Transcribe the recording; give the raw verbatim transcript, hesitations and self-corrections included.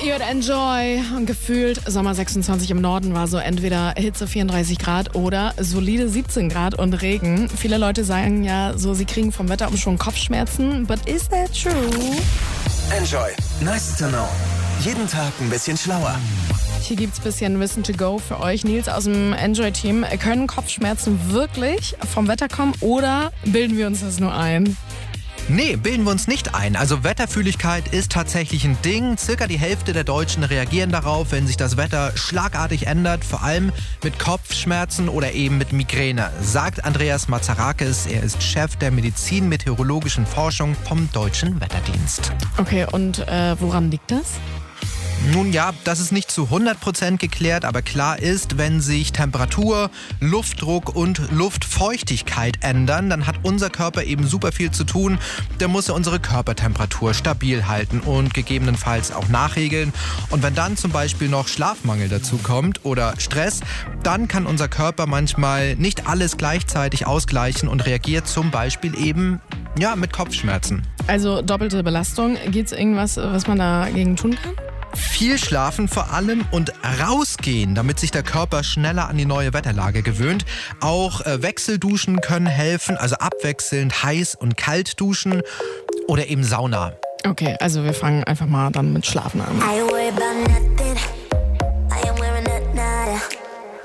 Ihr hört Enjoy und gefühlt Sommer sechsundzwanzig im Norden war so entweder Hitze vierunddreißig Grad oder solide siebzehn Grad und Regen. Viele Leute sagen ja so, sie kriegen vom Wetterumschwung Kopfschmerzen. But is that true? Enjoy. Nice to know. Jeden Tag ein bisschen schlauer. Hier gibt's ein bisschen Wissen to go für euch. Nils aus dem Enjoy-Team. Können Kopfschmerzen wirklich vom Wetter kommen oder bilden wir uns das nur ein? Nee, bilden wir uns nicht ein. Also Wetterfühligkeit ist tatsächlich ein Ding. Circa die Hälfte der Deutschen reagieren darauf, wenn sich das Wetter schlagartig ändert. Vor allem mit Kopfschmerzen oder eben mit Migräne, sagt Andreas Mazarakis. Er ist Chef der medizin-meteorologischen Forschung vom Deutschen Wetterdienst. Okay, und äh, woran liegt das? Nun ja, das ist nicht zu hundert Prozent geklärt, aber klar ist, wenn sich Temperatur, Luftdruck und Luftfeuchtigkeit ändern, dann hat unser Körper eben super viel zu tun. Da muss er unsere Körpertemperatur stabil halten und gegebenenfalls auch nachregeln. Und wenn dann zum Beispiel noch Schlafmangel dazu kommt oder Stress, dann kann unser Körper manchmal nicht alles gleichzeitig ausgleichen und reagiert zum Beispiel eben ja, mit Kopfschmerzen. Also doppelte Belastung. Gibt's irgendwas, was man dagegen tun kann? Viel schlafen vor allem und rausgehen, damit sich der Körper schneller an die neue Wetterlage gewöhnt. Auch äh, Wechselduschen können helfen, also abwechselnd heiß und kalt duschen oder eben Sauna. Okay, also wir fangen einfach mal dann mit Schlafen an.